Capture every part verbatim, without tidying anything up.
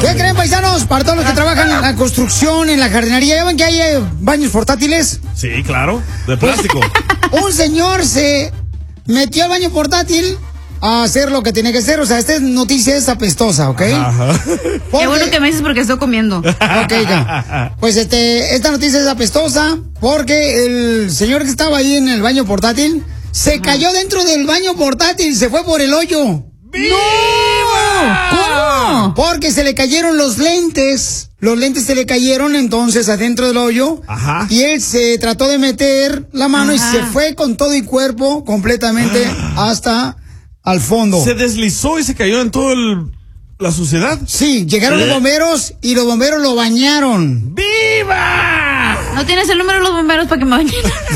¿Qué creen, paisanos? Para todos los que trabajan en la construcción, en la jardinería, ¿ya ven que hay eh, baños portátiles? Sí, claro, de plástico. Un señor se metió al baño portátil a hacer lo que tiene que hacer. O sea, esta noticia es apestosa, ¿ok? Ajá. Porque... Qué bueno que me dices porque estoy comiendo. Ok, ya. Pues este, esta noticia es apestosa porque el señor que estaba ahí en el baño portátil se Ajá. cayó dentro del baño portátil, se fue por el hoyo. ¡Viva! ¿Cómo? Porque se le cayeron los lentes. Los lentes se le cayeron entonces adentro del hoyo. Ajá. Y él se trató de meter la mano Ajá. y se fue con todo y cuerpo completamente ah. hasta al fondo. ¿Se deslizó y se cayó en toda la suciedad? Sí, llegaron ¿Eh? los bomberos y los bomberos lo bañaron. ¡Viva! ¿No tienes el número de los bomberos para que me bañen?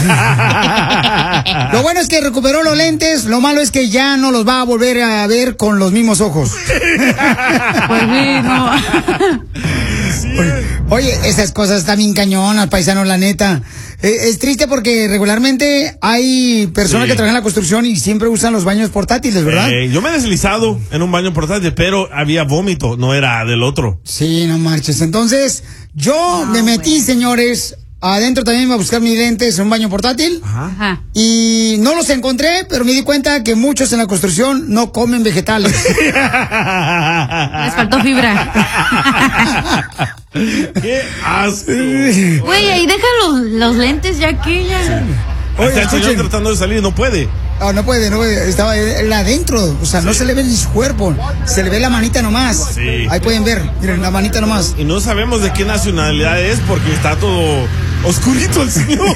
Lo bueno es que recuperó los lentes, lo malo es que ya no los va a volver a ver con los mismos ojos. Pues sí, no. Oye, oye, esas cosas están bien cañonas, paisanos, la neta. Eh, es triste porque regularmente hay personas sí. que trabajan en la construcción y siempre usan los baños portátiles, ¿verdad? Eh, yo me he deslizado en un baño portátil, pero había vómito, no era del otro. Sí, no marches. Entonces, yo no, me metí, bueno. señores, adentro también iba a buscar mis lentes en un baño portátil. Ajá. Y no los encontré, pero me di cuenta que muchos en la construcción no comen vegetales. Les faltó fibra. ¡Qué asco! Güey, ahí deja los, los lentes ya que ya... Sí. Oye, está el señor tratando de salir, no puede. No, no puede, no puede. Estaba él adentro, o sea, sí. no se le ve ni su cuerpo, se le ve la manita nomás. Sí. Ahí pueden ver, miren, la manita nomás. Y no sabemos de qué nacionalidad es porque está todo oscurito el señor.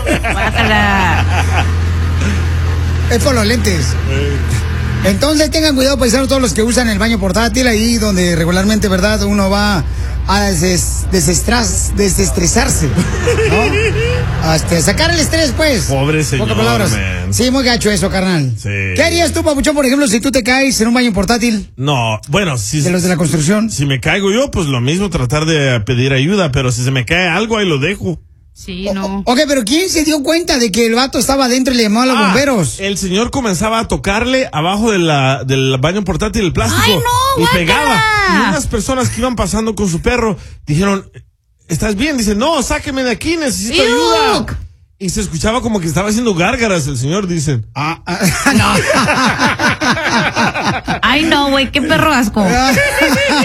Es por los lentes. Sí. Entonces tengan cuidado, paisanos, todos los que usan el baño portátil, ahí donde regularmente, ¿verdad? Uno va a des desestras, desestresarse, ¿no? Hasta sacar el estrés, pues. Pobre señor, pocas palabras. Man. Sí, muy gacho eso, carnal. Sí. ¿Qué harías tú, papuchón, por ejemplo, si tú te caes en un baño portátil? No, bueno, si... De los de la construcción. Si me caigo yo, pues lo mismo, tratar de pedir ayuda, pero si se me cae algo, ahí lo dejo. Sí, no. O, ok, pero ¿quién se dio cuenta de que el vato estaba adentro y le llamó a los ah, bomberos? El señor comenzaba a tocarle abajo de la, del baño portátil el plástico. ¡Ay, no, y guácala! pegaba. Y unas personas que iban pasando con su perro dijeron, ¿estás bien? Dice, no, sáqueme de aquí, necesito ¡Yuck! ayuda. Y se escuchaba como que estaba haciendo gárgaras el señor, dicen. Ah, ah, no. Ay, no, güey, qué perro asco.